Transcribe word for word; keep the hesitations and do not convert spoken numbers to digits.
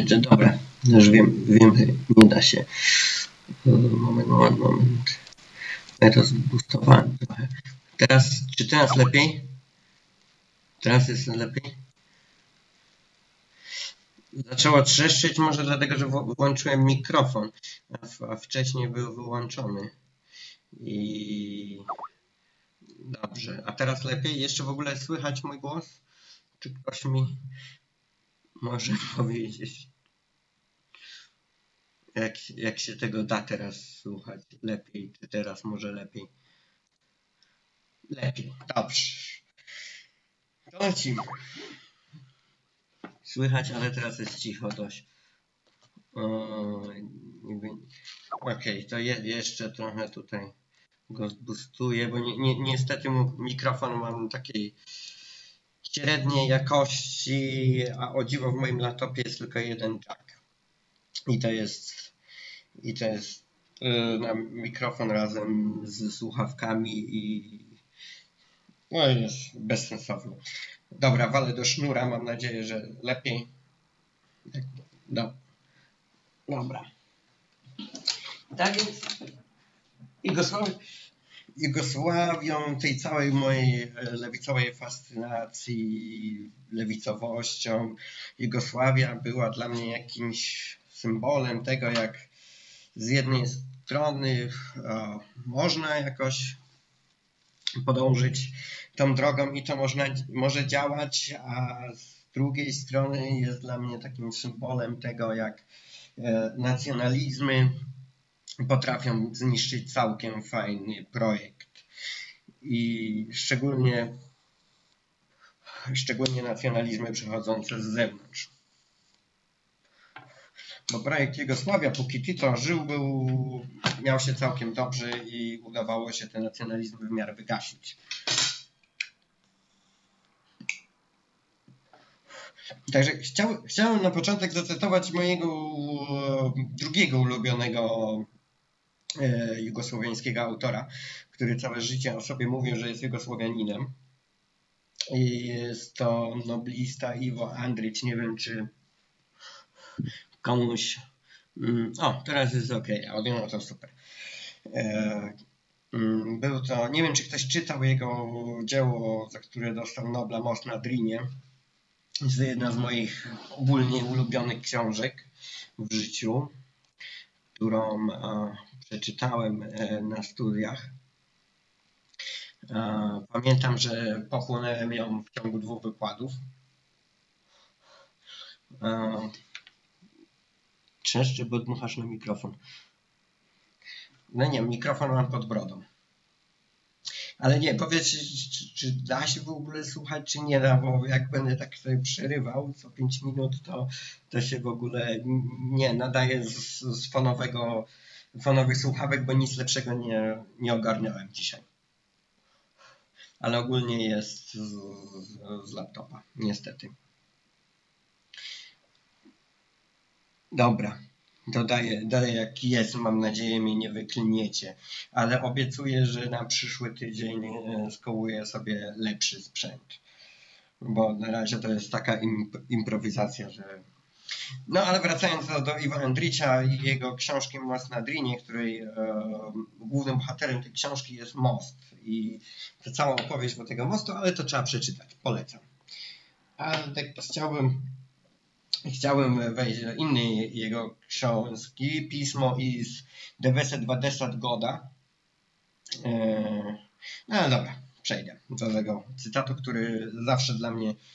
Kurde, dobra, już wiem, wiem, nie da się. Moment, moment, moment. Ja to zboostowałem trochę. Teraz, czy teraz lepiej? Teraz jest lepiej? Zaczęło trzeszczeć może dlatego, że włączyłem mikrofon, a wcześniej był wyłączony. I dobrze, a teraz lepiej? Jeszcze w ogóle słychać mój głos? Czy ktoś mi może powiedzieć, jak, jak się tego da teraz słuchać lepiej? Czy teraz może lepiej? Lepiej, dobrze. To lecimy. Słychać, ale teraz jest cicho dość. Okej, to je, jeszcze trochę tutaj go zboostuję, bo ni, ni, niestety mikrofon mam takiej średniej jakości, a o dziwo w moim laptopie jest tylko jeden jack. I to jest, i to jest yy, na mikrofon razem z słuchawkami i no jest bezsensowny. Dobra, walę do sznura, mam nadzieję, że lepiej. No. Dobra. Tak więc Jugosławią, Jugosławią, tej całej mojej lewicowej fascynacji lewicowością, Jugosławia była dla mnie jakimś symbolem tego, jak z jednej strony o, można jakoś podążyć tą drogą i to można, może działać, a z drugiej strony jest dla mnie takim symbolem tego, jak e, nacjonalizmy potrafią zniszczyć całkiem fajny projekt. I szczególnie, szczególnie nacjonalizmy przychodzące z zewnątrz. Bo projekt Jugosławia, póki Tito żył, był, miał się całkiem dobrze i udawało się te nacjonalizmy w miarę wygasić. Także chciał, chciałem na początek zacytować mojego drugiego ulubionego e, jugosłowiańskiego autora, który całe życie o sobie mówił, że jest Jugosłowianinem. I jest to noblista Ivo Andrić. Nie wiem, czy komuś... O, teraz jest ok, audio, no to super. E, był to... Nie wiem, czy ktoś czytał jego dzieło, za które dostał Nobla, Most na Drinie. Jest to jedna z moich ogólnie ulubionych książek w życiu, którą a, przeczytałem e, na studiach. A, pamiętam, że pochłonąłem ją w ciągu dwóch wykładów. A, Trzeszczy, bo dmuchasz na mikrofon. No nie, mikrofon mam pod brodą. Ale nie, powiedz, czy, czy da się w ogóle słuchać, czy nie da, bo jak będę tak sobie przerywał co pięć minut, to, to się w ogóle nie nadaje z, z fonowego, fonowych słuchawek, bo nic lepszego nie, nie ogarniałem dzisiaj. Ale ogólnie jest z, z, z laptopa, niestety. Dobra. Dodaję, dalej jak jest, mam nadzieję mnie nie wyklniecie, ale obiecuję, że na przyszły tydzień skołuję sobie lepszy sprzęt, bo na razie to jest taka imp improwizacja, że... No ale wracając do, do Iva Andrića i jego książki Most na Drinie, której e, głównym bohaterem tej książki jest most i to całą opowieść do tego mostu, ale to trzeba przeczytać, polecam. Ale tak chciałbym Chciałem wejść do innej jego książki, Pismo iz devätdesiat dwa desat goda. No ale dobra, przejdę do tego cytatu, który zawsze dla mnie